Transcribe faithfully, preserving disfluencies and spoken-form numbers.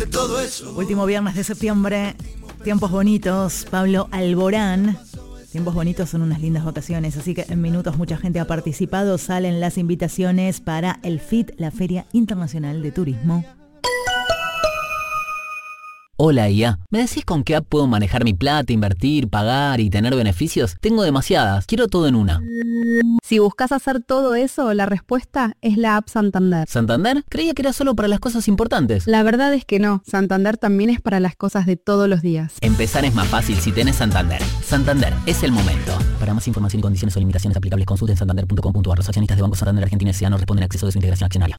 de todo eso. Último viernes de septiembre, tiempos bonitos, Pablo Alborán. Tiempos bonitos son unas lindas vacaciones, así que en minutos mucha gente ha participado. Salen las invitaciones para el F I T, la Feria Internacional de Turismo. Hola I A, ¿me decís con qué app puedo manejar mi plata, invertir, pagar y tener beneficios? Tengo demasiadas, quiero todo en una. Si buscas hacer todo eso, la respuesta es la app Santander. ¿Santander? Creía que era solo para las cosas importantes. La verdad es que no, Santander también es para las cosas de todos los días. Empezar es más fácil si tenés Santander. Santander, es el momento. Para más información y condiciones o limitaciones aplicables, consulten santander punto com punto a r. Los accionistas de Banco Santander Argentina S A no responden a exceso de su integración accionaria.